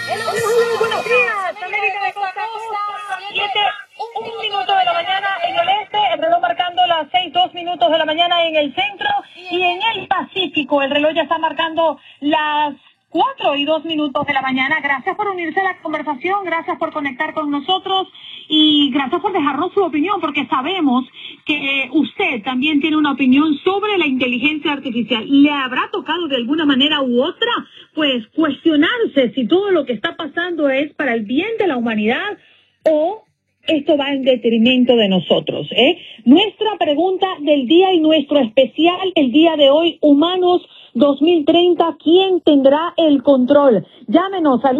Muy buenos días, América de costa a costa, 7:01 de la mañana en el este, el reloj marcando las 6:02 de la mañana en el centro, y en el Pacífico el reloj ya está marcando las 4:02 de la mañana. Gracias por unirse a la conversación, gracias por conectar con nosotros y gracias por dejarnos su opinión, porque sabemos que usted también tiene una opinión sobre la inteligencia artificial. ¿Le habrá tocado de alguna manera u otra, pues, cuestionarse si todo lo que está pasando es para el bien de la humanidad o esto va en detrimento de nosotros? Nuestra pregunta del día y nuestro especial el día de hoy, Humanos 2030, ¿quién tendrá el control? Llámenos al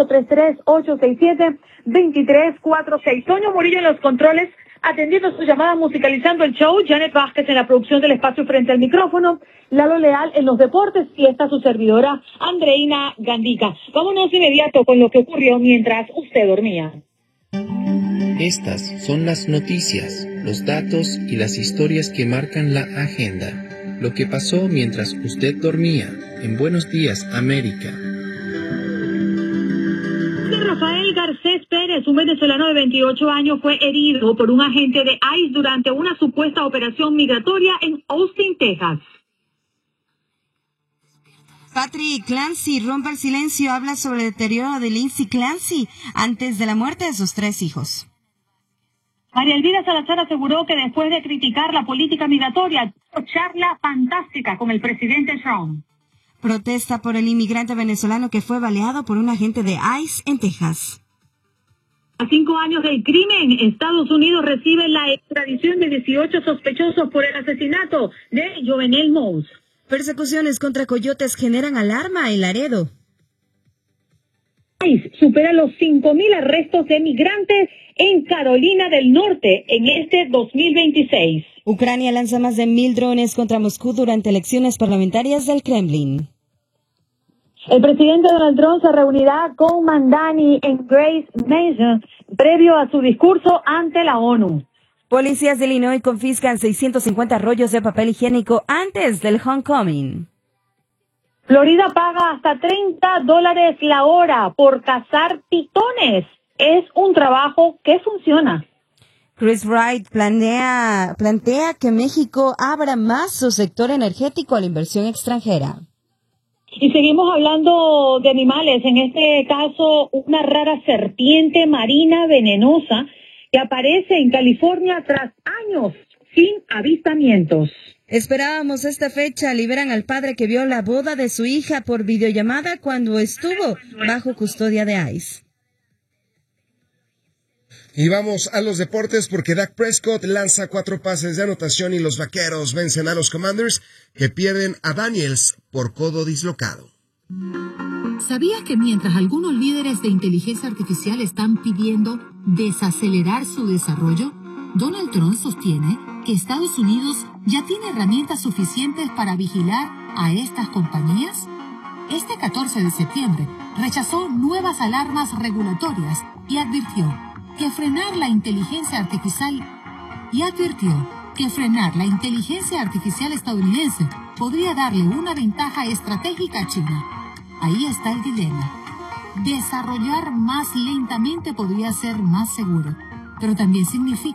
1-833-867-2346. Toño Murillo en los controles, atendiendo sus llamadas, musicalizando el show. Janet Vázquez en la producción del espacio frente al micrófono. Lalo Leal en los deportes y esta su servidora, Andreina Gandica. Vámonos inmediato con lo que ocurrió mientras usted dormía. Estas son las noticias, los datos y las historias que marcan la agenda. Lo que pasó mientras usted dormía. En Buenos Días, América. Rafael Garcés Pérez, un venezolano de 28 años, fue herido por un agente de ICE durante una supuesta operación migratoria en Austin, Texas. Patrick Clancy rompe el silencio, habla sobre el deterioro de Lindsay Clancy antes de la muerte de sus 3 hijos. María Elvira Salazar aseguró que después de criticar la política migratoria, tuvo charla fantástica con el presidente Trump. Protesta por el inmigrante venezolano que fue baleado por un agente de ICE en Texas. A 5 años del crimen, Estados Unidos recibe la extradición de 18 sospechosos por el asesinato de Jovenel Mouse. Persecuciones contra coyotes generan alarma en Laredo. ICE supera los 5.000 arrestos de migrantes en Carolina del Norte en este 2026. Ucrania lanza más de 1.000 drones contra Moscú durante elecciones parlamentarias del Kremlin. El presidente Donald Trump se reunirá con Mandani en Grace Mansion previo a su discurso ante la ONU. Policías de Illinois confiscan 650 rollos de papel higiénico antes del homecoming. Florida paga hasta $30 la hora por cazar pitones. Es un trabajo que funciona. Chris Wright plantea que México abra más su sector energético a la inversión extranjera. Y seguimos hablando de animales, en este caso una rara serpiente marina venenosa que aparece en California tras años sin avistamientos. Esperábamos esta fecha. Liberan al padre que vio la boda de su hija por videollamada cuando estuvo bajo custodia de ICE. Y vamos a los deportes porque Dak Prescott lanza 4 pases de anotación y los Vaqueros vencen a los Commanders que pierden a Daniels por codo dislocado. ¿Sabías que mientras algunos líderes de inteligencia artificial están pidiendo desacelerar su desarrollo, Donald Trump sostiene que Estados Unidos ya tiene herramientas suficientes para vigilar a estas compañías? Este 14 de septiembre rechazó nuevas alarmas regulatorias y advirtió que frenar la inteligencia artificial estadounidense podría darle una ventaja estratégica a China. Ahí está el dilema. Desarrollar más lentamente podría ser más seguro, pero también significa